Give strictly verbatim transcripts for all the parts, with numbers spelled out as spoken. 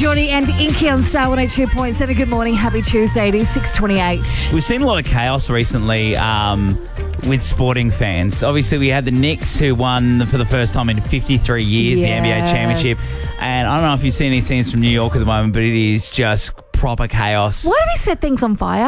Geordie and Inky on Star one oh two point seven. Good morning. Happy Tuesday. It is six twenty-eight. We've seen a lot of chaos recently um, with sporting fans. Obviously, we had the Knicks who won for the first time in fifty-three years Yes. the N B A championship. And I don't know if you've seen any scenes from New York at the moment, but it is just proper chaos. Why do we set things on fire?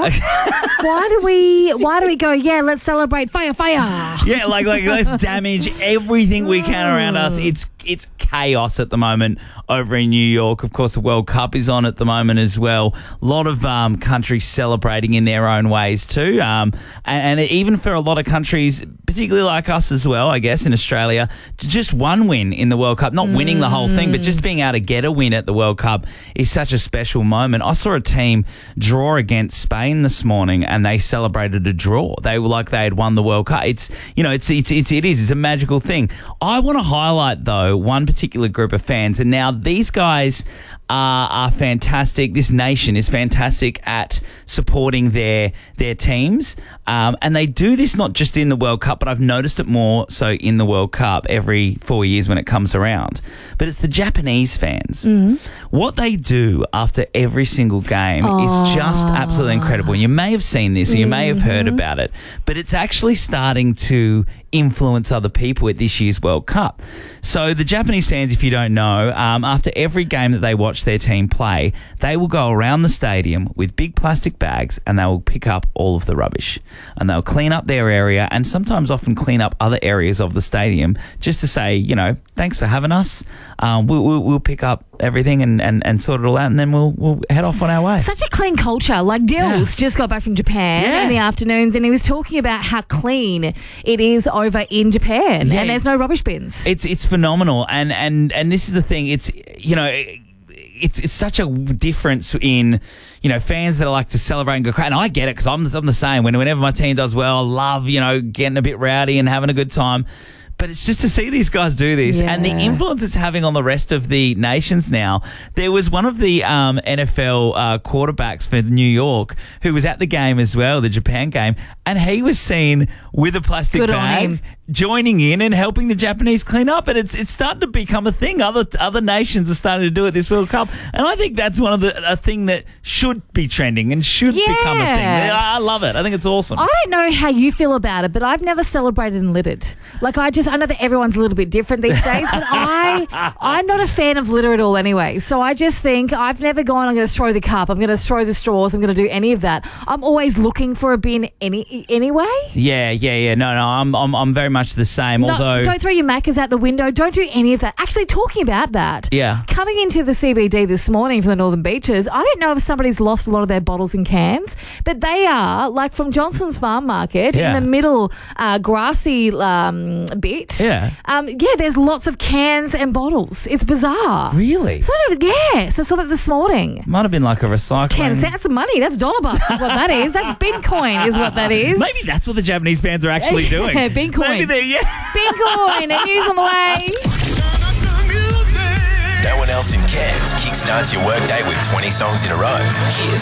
why do we Why do we go, yeah, let's celebrate fire, fire? Yeah, like like let's damage everything we can around us. It's it's chaos at the moment over in New York. Of course, the World Cup is on at the moment as well. A lot of um, countries celebrating in their own ways too. Um, and, and even for a lot of countries, particularly like us as well, I guess, in Australia, just one win in the World Cup, not winning the whole thing, but just being able to get a win at the World Cup is such a special moment. I saw a team draw against Spain this morning and they celebrated a draw. They were like they had won the World Cup. It's, you know, it's, it's, it's, it is, it's a magical thing. I want to highlight though, one particular group of fans, and now these guys are, are fantastic. This nation is fantastic at supporting their their teams, um, and they do this not just in the World Cup, but I've noticed it more so in the World Cup every four years when it comes around. But it's the Japanese fans. Mm-hmm. What they do after every single game Aww. is just absolutely incredible. You may have seen this, or you may have heard Mm-hmm. about it, but it's actually starting to influence other people at this year's World Cup. So the Japanese fans, if you don't know, um, after every game that they watch their team play, they will go around the stadium with big plastic bags and they will pick up all of the rubbish and they'll clean up their area and sometimes often clean up other areas of the stadium just to say, you know, thanks for having us. Um, we'll, we'll, we'll pick up everything and, and, and sort it all out and then we'll we'll head off on our way. Such a clean culture. Like Dills Yeah. just got back from Japan Yeah. in the afternoons and he was talking about how clean it is over in Japan Yeah. and there's no rubbish bins. It's it's phenomenal, and, and, and this is the thing. It's you know, it's it's such a difference in you know fans that like to celebrate and go crazy. And I get it because I'm I'm the same. When whenever my team does well, I love you know getting a bit rowdy and having a good time. But it's just to see these guys do this and the Yeah. influence it's having on the rest of the nations now. There was one of the um, N F L uh, quarterbacks for New York who was at the game as well, the Japan game, and he was seen with a plastic Good on bag him. joining in and helping the Japanese clean up. And it's it's starting to become a thing. Other other nations are starting to do it this World Cup. And I think that's one of the a thing that should be trending and should become a thing. Yes. I I love it. I think it's awesome. I don't know how you feel about it, but I've never celebrated and littered. Like I just, I know that everyone's a little bit different these days, but I, I'm not a fan of litter at all anyway. So I just think I've never gone, I'm going to throw the cup, I'm going to throw the straws, I'm going to do any of that. I'm always looking for a bin any anyway. Yeah, yeah, yeah. No, no, I'm I'm, I'm very much the same. No, Although, don't throw your Maccas out the window. Don't do any of that. Actually, talking about that, Yeah. coming into the C B D this morning from the Northern Beaches, I don't know if somebody's lost a lot of their bottles and cans, but they are, like from Johnson's Farm Market, Yeah. in the middle uh, grassy um, bit. Yeah. Um, yeah, there's lots of cans and bottles. It's bizarre. really, So, yes, I saw that this morning. might have been like a recycling. Ten cents of money. That's dollar bucks is what that is. That's Bitcoin is what that is. Maybe that's what the Japanese fans are actually doing. Yeah, Bitcoin. Maybe they're yeah. Bitcoin and news on the way. No one else in Cairns kickstarts your workday with twenty songs in a row. Here's